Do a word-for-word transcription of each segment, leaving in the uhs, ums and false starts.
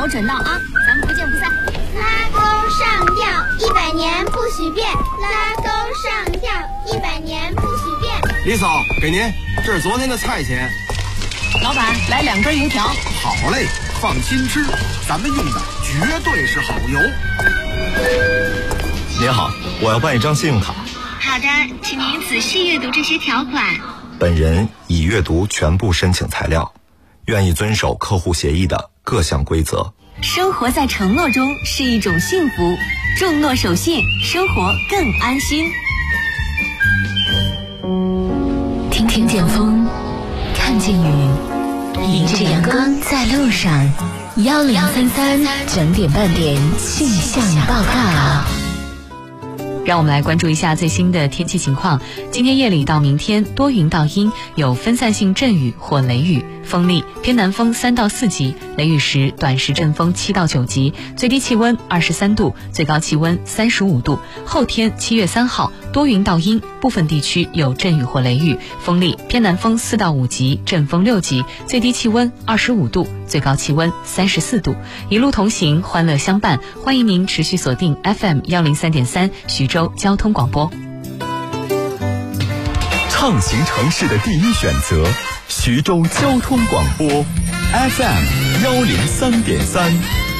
我准到啊，咱们不见不散。 拉钩上吊，一百年不许变。拉钩上吊，一百年不许变。 李嫂，给您，这是昨天的菜钱。 老板，来两根油条。 好嘞，放心吃，咱们用的绝对是好油。 您好，我要办一张信用卡。 好的，请您仔细阅读这些条款。 本人已阅读全部申请材料，愿意遵守客户协议的各项规则。 生活在承诺中是一种幸福，重诺守信，生活更安心。 听听见风，看见雨，迎着阳光在路上。幺零三三整点半点气象报告。 让我们来关注一下最新的天气情况。今天夜里到明天多云到阴，有分散性阵雨或雷雨，风力偏南风三到四级，雷雨时短时阵风七到九级，最低气温二十三度，最高气温三十五度。后天七月三号多云到阴，部分地区有阵雨或雷雨，风力偏南风四到五级，阵风六级，最低气温二十五度，最高气温三十四度。一路同行，欢乐相伴，欢迎您持续锁定 F M 幺零三点三徐州交通广播。 畅行城市的第一选择，徐州交通广播 F M 幺零三点三。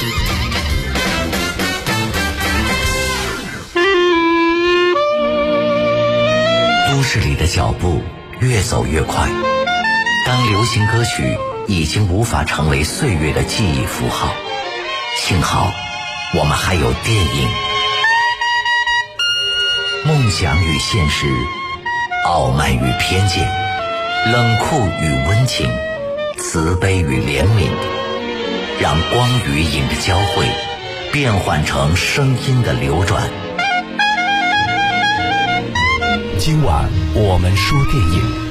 都市里的脚步越走越快，当流行歌曲已经无法成为岁月的记忆符号，幸好我们还有电影。梦想与现实，傲慢与偏见，冷酷与温情，慈悲与怜悯，让光与影的交汇变换成声音的流转。 今晚我们说电影。